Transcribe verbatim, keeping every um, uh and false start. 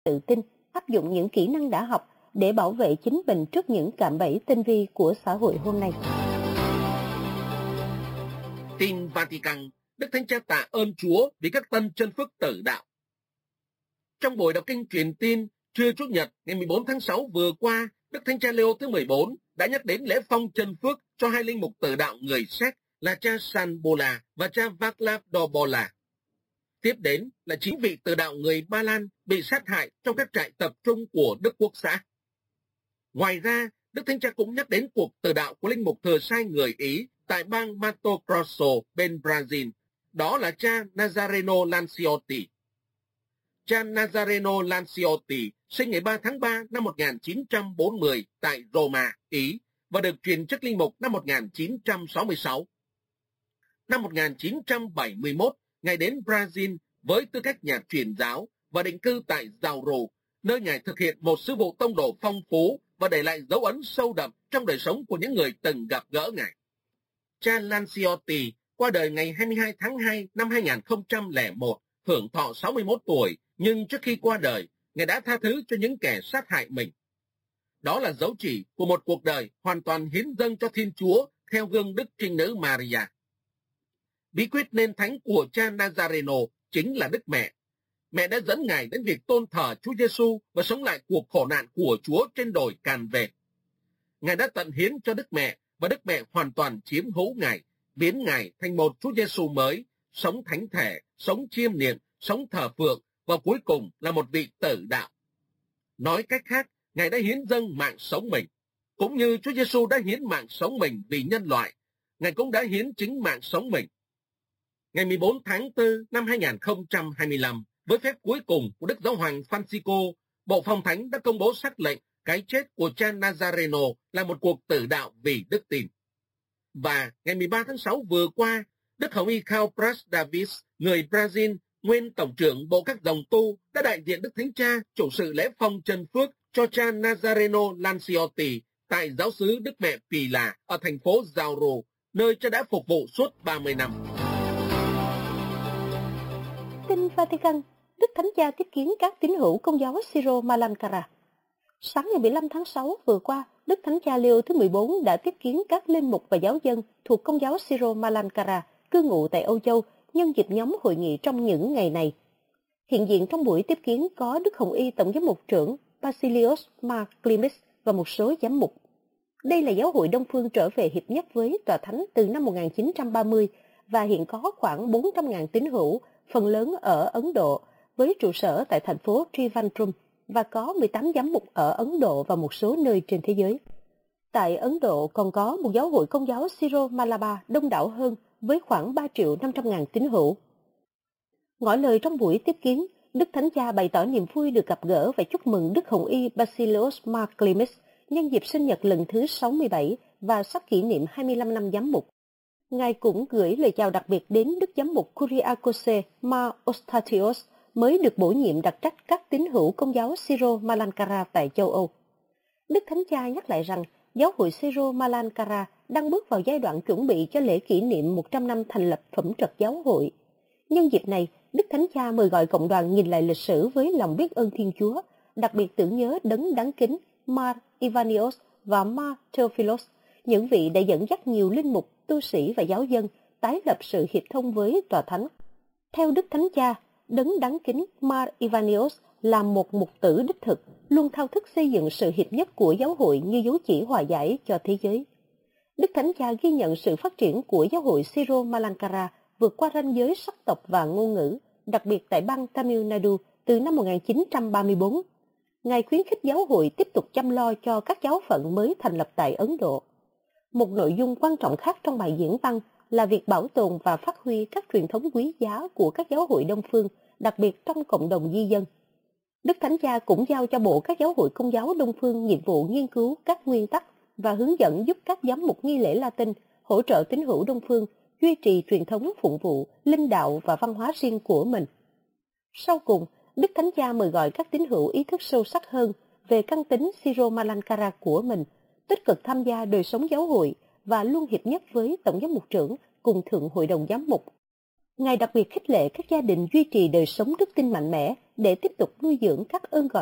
tự tin, áp dụng những kỹ năng đã học để bảo vệ chính mình trước những cạm bẫy tinh vi của xã hội hôm nay. Tin Vatican, Đức Thánh Cha tạ ơn Chúa vì các tân chân phước tử đạo. Trong buổi đọc kinh truyền tin trưa Chủ nhật ngày mười bốn tháng sáu vừa qua, Đức Thánh Cha Leo thứ mười bốn đã nhắc đến lễ phong chân phước cho hai linh mục tử đạo người Séc là cha San Bola và cha Vaclav Dobola. Tiếp đến là chín vị tử đạo người Ba Lan bị sát hại trong các trại tập trung của Đức Quốc xã. Ngoài ra, Đức Thánh Cha cũng nhắc đến cuộc tử đạo của linh mục thừa sai người Ý tại bang Mato Grosso bên Brazil, đó là cha Nazareno Lanciotti. Cha Nazareno Lanciotti sinh ngày ba tháng ba năm một nghìn chín trăm bốn mươi tại Roma, Ý và được truyền chức linh mục năm một nghìn chín trăm sáu mươi sáu. Năm một nghìn chín trăm bảy mươi mốt, Ngài đến Brazil với tư cách nhà truyền giáo và định cư tại Jauru, nơi Ngài thực hiện một sứ vụ tông đồ phong phú và để lại dấu ấn sâu đậm trong đời sống của những người từng gặp gỡ Ngài. Cha Lanciotti qua đời ngày hai mươi hai tháng hai năm hai nghìn không trăm lẻ một, hưởng thọ sáu mươi mốt tuổi, nhưng trước khi qua đời, Ngài đã tha thứ cho những kẻ sát hại mình. Đó là dấu chỉ của một cuộc đời hoàn toàn hiến dâng cho Thiên Chúa theo gương Đức Trinh Nữ Maria. Bí quyết nên thánh của cha Nazareno chính là Đức Mẹ. Mẹ đã dẫn Ngài đến việc tôn thờ Chúa Giêsu và sống lại cuộc khổ nạn của Chúa trên đồi Càn Về. Ngài đã tận hiến cho Đức Mẹ và Đức Mẹ hoàn toàn chiếm hữu Ngài, biến Ngài thành một Chúa Giêsu mới, sống thánh thể, sống chiêm niệm, sống thờ phượng và cuối cùng là một vị tử đạo. Nói cách khác, Ngài đã hiến dâng mạng sống mình. Cũng như Chúa Giêsu đã hiến mạng sống mình vì nhân loại, Ngài cũng đã hiến chính mạng sống mình. Ngày mười bốn tháng tư năm hai nghìn không trăm hai mươi lăm, với phép cuối cùng của Đức Giáo hoàng Francisco, Bộ Phong Thánh đã công bố sắc lệnh cái chết của cha Nazareno là một cuộc tử đạo vì đức tin. Và ngày mười ba tháng sáu vừa qua, Đức Hồng Y Khao Pras Davis, người Brazil, nguyên Tổng trưởng Bộ các dòng tu, đã đại diện Đức Thánh Cha chủ sự lễ phong chân phước cho cha Nazareno Lanciotti tại giáo xứ Đức Mẹ Pila ở thành phố Jauru, nơi cha đã phục vụ suốt ba mươi năm. Tin Vatican, Đức Thánh Cha tiếp kiến các tín hữu Công giáo Syro Malankara. Sáng ngày mười lăm tháng sáu vừa qua, Đức Thánh Cha Leo thứ mười bốn đã tiếp kiến các linh mục và giáo dân thuộc Công giáo Syro Malankara cư ngụ tại Âu Châu nhân dịp nhóm hội nghị trong những ngày này. Hiện diện trong buổi tiếp kiến có Đức Hồng Y Tổng giám mục trưởng Basilios Marklimis và một số giám mục. Đây là giáo hội Đông Phương trở về hiệp nhất với Tòa Thánh từ năm một nghìn chín trăm ba mươi và hiện có khoảng bốn trăm nghìn tín hữu, phần lớn ở Ấn Độ, với trụ sở tại thành phố Trivandrum và có mười tám giám mục ở Ấn Độ và một số nơi trên thế giới. Tại Ấn Độ còn có một giáo hội Công giáo Syro Malabar đông đảo hơn với khoảng ba triệu năm trăm nghìn tín hữu. Ngỏ lời trong buổi tiếp kiến, Đức Thánh Cha bày tỏ niềm vui được gặp gỡ và chúc mừng Đức Hồng Y Basilios Marklimis nhân dịp sinh nhật lần thứ sáu mươi bảy và sắp kỷ niệm hai mươi lăm năm giám mục. Ngài cũng gửi lời chào đặc biệt đến Đức Giám mục Kyriakose Mar Ostatios mới được bổ nhiệm đặc trách các tín hữu Công giáo Syro Malankara tại châu Âu. Đức Thánh Cha nhắc lại rằng giáo hội Syro Malankara đang bước vào giai đoạn chuẩn bị cho lễ kỷ niệm một trăm năm thành lập phẩm trật giáo hội. Nhân dịp này, Đức Thánh Cha mời gọi cộng đoàn nhìn lại lịch sử với lòng biết ơn Thiên Chúa, đặc biệt tưởng nhớ đấng đáng kính Mar Ivanios và Mar Theophilos, những vị đã dẫn dắt nhiều linh mục, tu sĩ và giáo dân tái lập sự hiệp thông với Tòa Thánh. Theo Đức Thánh Cha, đấng đáng kính Mar Ivanios là một mục tử đích thực, luôn thao thức xây dựng sự hiệp nhất của giáo hội như dấu chỉ hòa giải cho thế giới. Đức Thánh Cha ghi nhận sự phát triển của giáo hội Syro Malankara vượt qua ranh giới sắc tộc và ngôn ngữ, đặc biệt tại bang Tamil Nadu từ năm một nghìn chín trăm ba mươi tư. Ngài khuyến khích giáo hội tiếp tục chăm lo cho các giáo phận mới thành lập tại Ấn Độ. Một nội dung quan trọng khác trong bài diễn văn là việc bảo tồn và phát huy các truyền thống quý giá của các giáo hội Đông Phương, đặc biệt trong cộng đồng di dân. Đức Thánh Cha cũng giao cho Bộ các giáo hội Công giáo Đông Phương nhiệm vụ nghiên cứu các nguyên tắc và hướng dẫn giúp các giám mục nghi lễ Latin hỗ trợ tín hữu Đông Phương duy trì truyền thống phụng vụ, linh đạo và văn hóa riêng của mình. Sau cùng, Đức Thánh Cha mời gọi các tín hữu ý thức sâu sắc hơn về căn tính Syro Malankara của mình, tích cực tham gia đời sống giáo hội và luôn hiệp nhất với Tổng giám mục trưởng cùng Thượng Hội đồng Giám mục. Ngài đặc biệt khích lệ các gia đình duy trì đời sống đức tin mạnh mẽ để tiếp tục nuôi dưỡng các ơn gọi